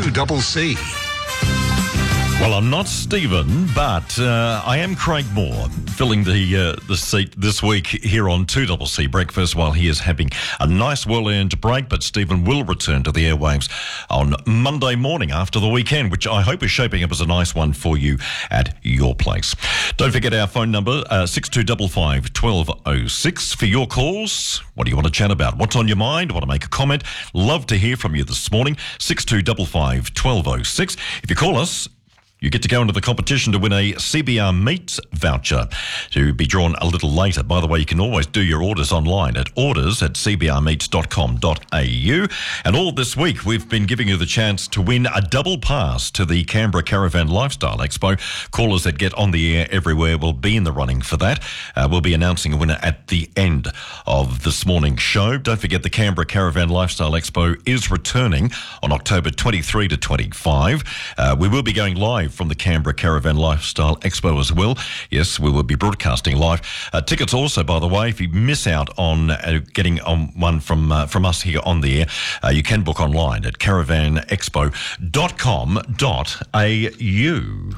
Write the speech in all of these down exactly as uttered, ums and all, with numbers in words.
two C. Well, I'm not Stephen, but uh, I am Craig Moore, filling the uh, the seat this week here on two C C Breakfast while he is having a nice well-earned break. But Stephen will return to the airwaves on Monday morning after the weekend, which I hope is shaping up as a nice one for you at your place. Don't forget our phone number, uh, six two five five, one two oh six for your calls. What do you want to chat about? What's on your mind? Want to make a comment? Love to hear from you this morning. six two five five, one two oh six. If you call us, you get to go into the competition to win a C B R Meats voucher to be drawn a little later. By the way, you can always do your orders online at orders at c b r meats dot com dot a u. And all this week, we've been giving you the chance to win a double pass to the Canberra Caravan Lifestyle Expo. Callers that get on the air everywhere will be in the running for that. Uh, we'll be announcing a winner at the end of this morning's show. Don't forget the Canberra Caravan Lifestyle Expo is returning on October twenty-third to twenty-fifth. Uh, we will be going live from the Canberra Caravan Lifestyle Expo as well. Yes, we will be broadcasting live. Uh, tickets also, by the way, if you miss out on uh, getting on one from uh, from us here on the air, uh, you can book online at caravan expo dot com dot a u.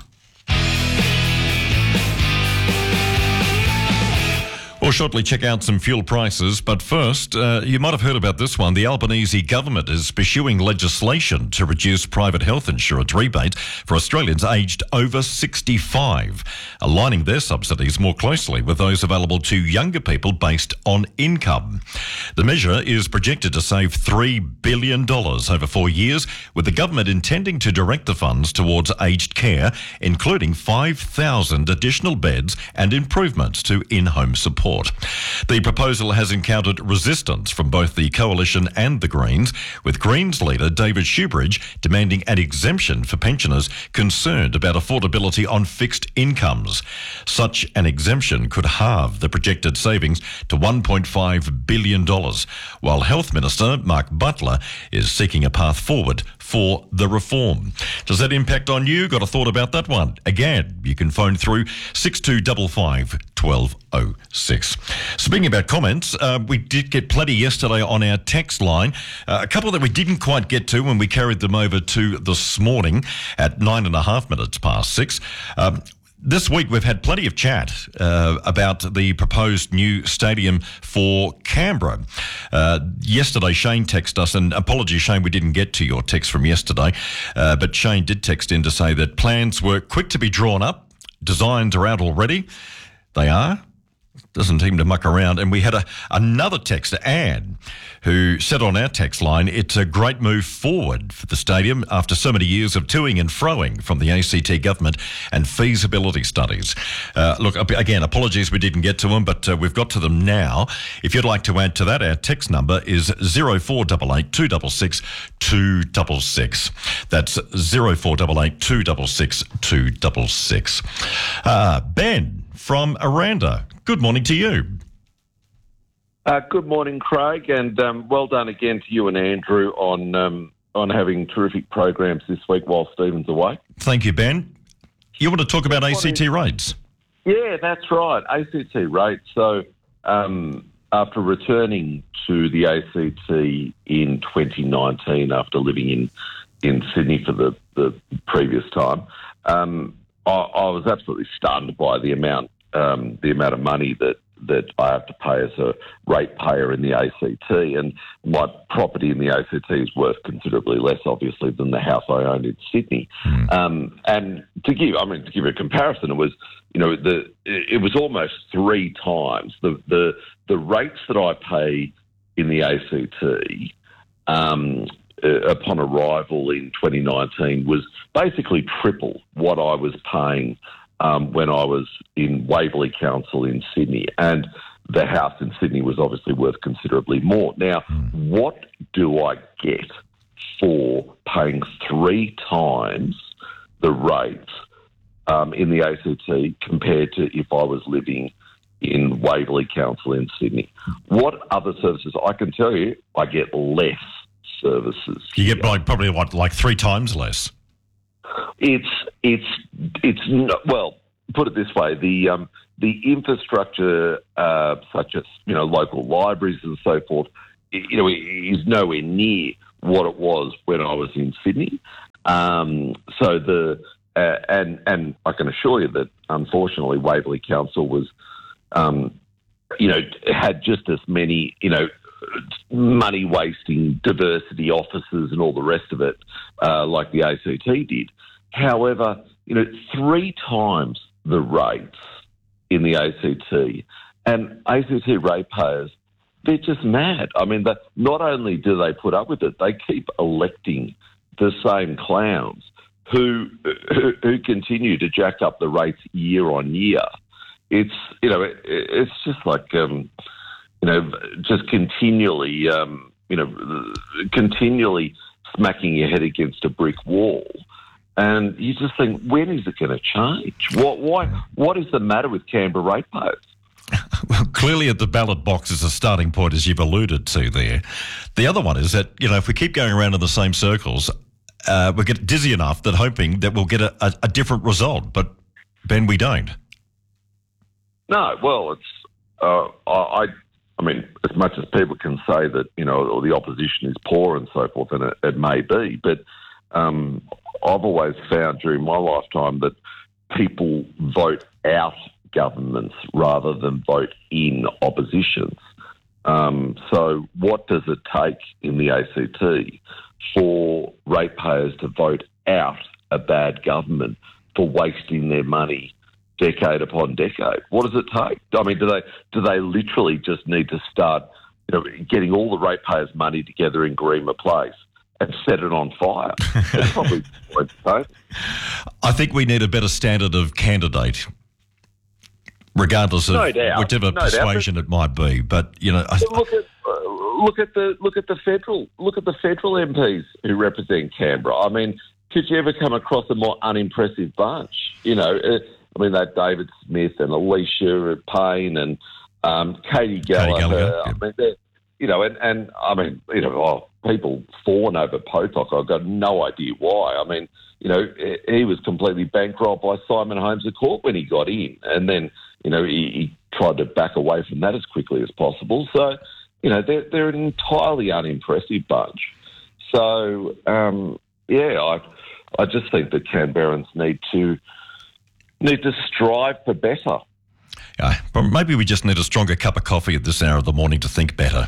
We'll shortly check out some fuel prices, but first, uh, you might have heard about this one. The Albanese government is pursuing legislation to reduce private health insurance rebates for Australians aged over sixty-five, aligning their subsidies more closely with those available to younger people based on income. The measure is projected to save three billion dollars over four years, with the government intending to direct the funds towards aged care, including five thousand additional beds and improvements to in-home support. The proposal has encountered resistance from both the Coalition and the Greens, with Greens leader David Shoebridge demanding an exemption for pensioners concerned about affordability on fixed incomes. Such an exemption could halve the projected savings to one point five billion dollars, while Health Minister Mark Butler is seeking a path forward for the reform. Does that impact on you? Got a thought about that one? Again, you can phone through six two five five, one two oh six. Speaking about comments, uh, we did get plenty yesterday on our text line. Uh, a couple that we didn't quite get to when we carried them over to this morning at nine and a half minutes past six. Um, This week, we've had plenty of chat uh, about the proposed new stadium for Canberra. Uh, yesterday, Shane texted us, and apologies, Shane, we didn't get to your text from yesterday, uh, but Shane did text in to say that plans were quick to be drawn up, designs are out already. They are. Doesn't seem to muck around. And we had a, another texter, Anne, who said on our text line, it's a great move forward for the stadium after so many years of toing and froing from the A C T government and feasibility studies. Uh, look, again, apologies we didn't get to them, but uh, we've got to them now. If you'd like to add to that, our text number is zero four eight eight, two six six, two six six. That's zero four eight eight, two six six, two six six. Uh, Ben from Aranda, good morning to you. Uh, good morning, Craig, and um, well done again to you and Andrew on um, on having terrific programs this week while Stephen's away. Thank you, Ben. You want to talk about A C T rates? Yeah, that's right, A C T rates. So um, after returning to the A C T in twenty nineteen, after living in, in Sydney for the, the previous time, um, I, I was absolutely stunned by the amount um, the amount of money that that I have to pay as a ratepayer in the A C T, and my property in the A C T is worth considerably less, obviously, than the house I owned in Sydney. Mm. Um, and to give, I mean, to give a comparison, it was, you know, the it was almost three times the the the rates that I pay in the A C T. Um, Uh, upon arrival in twenty nineteen was basically triple what I was paying um, when I was in Waverley Council in Sydney. And the house in Sydney was obviously worth considerably more. Now, mm. what do I get for paying three times the rates um, in the A C T compared to if I was living in Waverley Council in Sydney? What other services? I can tell you I get less services. You get like probably what, like three times less. It's it's it's not, well, put it this way: the um, the infrastructure, uh, such as you know local libraries and so forth, you know, is nowhere near what it was when I was in Sydney. Um, so the uh, and and I can assure you that unfortunately Waverley Council was, um, you know, had just as many, you know, money wasting diversity officers and all the rest of it, uh, like the A C T did. However, you know, three times the rates in the A C T, and A C T ratepayers, they're just mad. I mean, that not only do they put up with it, they keep electing the same clowns who, who who continue to jack up the rates year on year. It's, you know, it, it's just like, um, you know, just continually, um, you know, continually smacking your head against a brick wall. And you just think, when is it going to change? What, why, what is the matter with Canberra ratepayers? Well, clearly at the ballot box is a starting point, as you've alluded to there. The other one is that, you know, if we keep going around in the same circles, uh, we get dizzy enough that hoping that we'll get a, a, a different result. But, Ben, we don't. No, well, it's, uh, I, I mean, as much as people can say that, you know, or the opposition is poor and so forth, and it, it may be, but um, I've always found during my lifetime that people vote out governments rather than vote in oppositions. Um, so what does it take in the A C T for ratepayers to vote out a bad government for wasting their money decade upon decade? What does it take? I mean, do they do they literally just need to start, you know, getting all the ratepayers' money together in Greenma Place and set it on fire? That's probably what it's take. I think we need a better standard of candidate, regardless of no doubt, whichever no persuasion doubt. it might be. But you know, I, look at uh, look at the look at the federal look at the federal M Ps who represent Canberra. I mean, could you ever come across a more unimpressive bunch? You know, uh, I mean, that David Smith and Alicia Payne and um, Katie Gallagher. Katie Gallagher, I mean, they're, you know, and, and I mean, you know, oh, people fawn over Potok. I've got no idea why. I mean, you know, he was completely bankrolled by Simon Holmes à Court when he got in, and then, you know, he, he tried to back away from that as quickly as possible. So, you know, they're, they're an entirely unimpressive bunch. So, um, yeah, I I just think that Canberrans need to need to strive for better. Yeah, but maybe we just need a stronger cup of coffee at this hour of the morning to think better.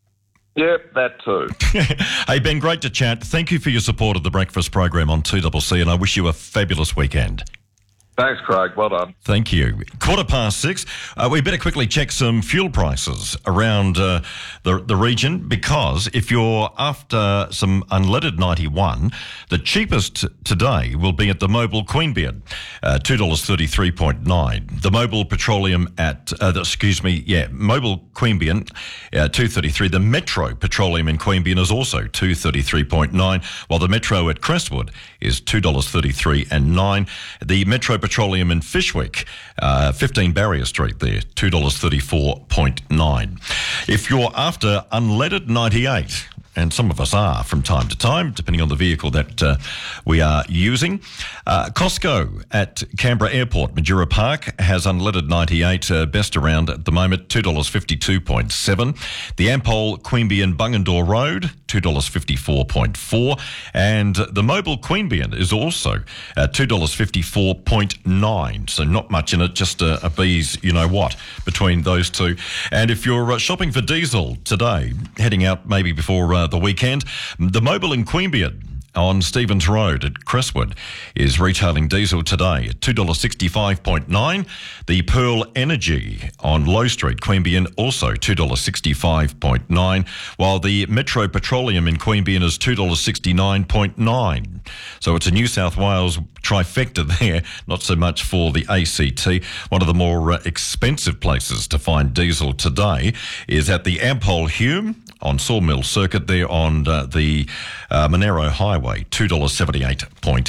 Yep, that too. Hey, Ben, great to chat. Thank you for your support of the breakfast program on two C C, and I wish you a fabulous weekend. Thanks, Craig. Well done. Thank you. Quarter past six. Uh, we better quickly check some fuel prices around uh, the the region, because if you're after some unleaded ninety-one, the cheapest today will be at the Mobil Queanbeyan, uh, two dollars thirty-three nine. The Mobil Petroleum at, uh, the, excuse me, yeah, Mobil Queanbeyan, uh, two dollars thirty-three. The Metro Petroleum in Queanbeyan is also two dollars thirty-three nine, while the Metro at Crestwood is two dollars thirty-three nine. The Metro Petroleum in Fishwick, uh, fifteen Barrier Street there, two dollars thirty-four nine. If you're after unleaded ninety-eight, and some of us are from time to time, depending on the vehicle that uh, we are using. Uh, Costco at Canberra Airport, Majura Park, has unleaded ninety-eight, uh, best around at the moment, two dollars fifty-two seven. The Ampol Queanbeyan Bungendore Road, two dollars fifty-four four. And the Mobil Queanbeyan is also uh, two dollars fifty-four nine. So not much in it, just a, a bees, you know what, between those two. And if you're uh, shopping for diesel today, heading out maybe before uh, the weekend, the Mobil in Queanbeyan on Stevens Road at Crestwood is retailing diesel today at two dollars sixty-five nine. The Pearl Energy on Low Street, Queanbeyan, also two dollars sixty-five nine, while the Metro Petroleum in Queanbeyan is two dollars sixty-nine nine. So it's a New South Wales trifecta there, not so much for the A C T. One of the more uh, expensive places to find diesel today is at the Ampol Hume on Sawmill Circuit there on uh, the uh, Monero Highway, two dollars seventy-eight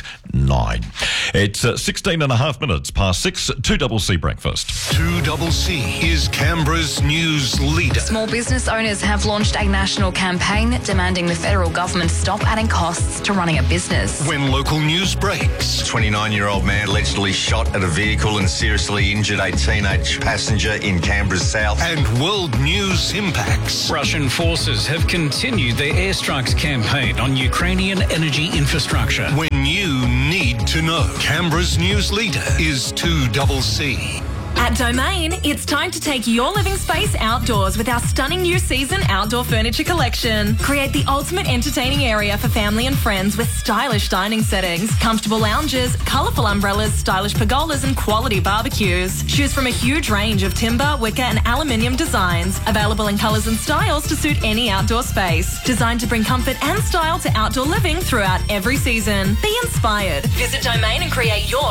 nine. It's uh, sixteen and a half minutes past six, two C C Breakfast. two C C is Canberra's news leader. Small business owners have launched a national campaign demanding the federal government stop adding costs to running a business. When local news breaks. twenty-nine-year-old man allegedly shot at a vehicle and seriously injured a teenage passenger in Canberra's south. And world news impacts. Russian forces forces have continued their airstrikes campaign on Ukrainian energy infrastructure. When you need to know, Canberra's news leader is two C C. At Domain, it's time to take your living space outdoors with our stunning new season outdoor furniture collection. Create the ultimate entertaining area for family and friends with stylish dining settings, comfortable lounges, colourful umbrellas, stylish pergolas and quality barbecues. Choose from a huge range of timber, wicker and aluminium designs, available in colours and styles to suit any outdoor space. Designed to bring comfort and style to outdoor living throughout every season. Be inspired. Visit Domain and create your